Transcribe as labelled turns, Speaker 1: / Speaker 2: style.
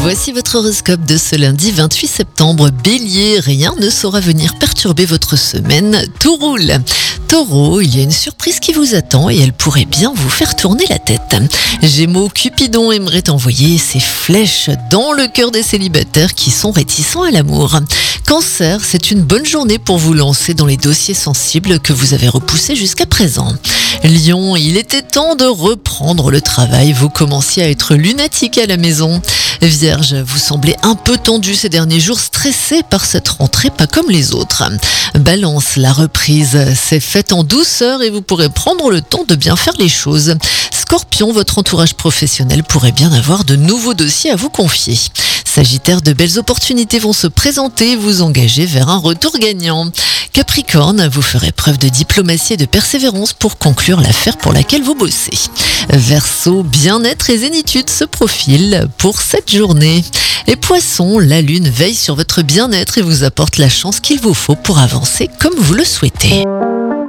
Speaker 1: Voici votre horoscope de ce lundi 28 septembre. Bélier, rien ne saura venir perturber votre semaine. Tout roule. Taureau, il y a une surprise qui vous attend et elle pourrait bien vous faire tourner la tête. Gémeaux, Cupidon aimerait envoyer ses flèches dans le cœur des célibataires qui sont réticents à l'amour. Cancer, c'est une bonne journée pour vous lancer dans les dossiers sensibles que vous avez repoussés jusqu'à présent. Lion, il était temps de reprendre le travail. Vous commenciez à être lunatique à la maison. Vierge, vous semblez un peu tendu ces derniers jours, stressé par cette rentrée pas comme les autres. Balance, la reprise s'est faite en douceur et vous pourrez prendre le temps de bien faire les choses. Scorpion, votre entourage professionnel pourrait bien avoir de nouveaux dossiers à vous confier. Sagittaire, de belles opportunités vont se présenter, vous engager vers un retour gagnant. Capricorne, vous ferez preuve de diplomatie et de persévérance pour conclure l'affaire pour laquelle vous bossez. Verseau, bien-être et zénitude se profilent pour cette journée. Et Poissons, la lune veille sur votre bien-être et vous apporte la chance qu'il vous faut pour avancer comme vous le souhaitez.